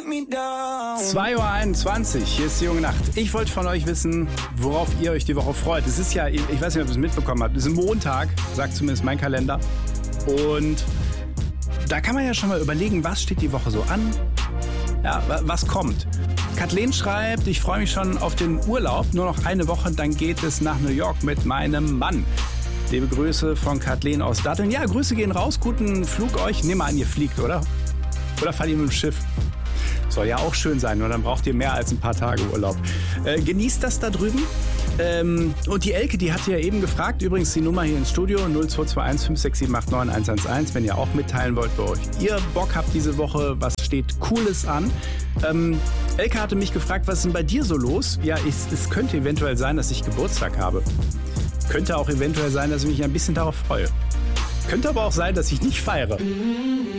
2:21 Uhr, hier ist die junge Nacht. Ich wollte von euch wissen, worauf ihr euch die Woche freut. Es ist ja, ich weiß nicht, ob ihr es mitbekommen habt, es ist Montag, sagt zumindest mein Kalender. Und da kann man ja schon mal überlegen, was steht die Woche so an? Ja, was kommt? Kathleen schreibt, ich freue mich schon auf den Urlaub. Nur noch eine Woche, dann geht es nach New York mit meinem Mann. Liebe Grüße von Kathleen aus Datteln. Ja, Grüße gehen raus, guten Flug euch. Nehmt mal an, ihr fliegt, oder? Oder fahrt ihr mit dem Schiff? Soll ja auch schön sein, nur dann braucht ihr mehr als ein paar Tage Urlaub. Genießt das da drüben. Und die Elke, die hatte ja eben gefragt, übrigens die Nummer hier ins Studio 0221 56789 111, wenn ihr auch mitteilen wollt, bei euch ihr Bock habt diese Woche, was steht Cooles an. Elke hatte mich gefragt, was ist denn bei dir so los? Ja, es könnte eventuell sein, dass ich Geburtstag habe. Könnte auch eventuell sein, dass ich mich ein bisschen darauf freue. Könnte aber auch sein, dass ich nicht feiere.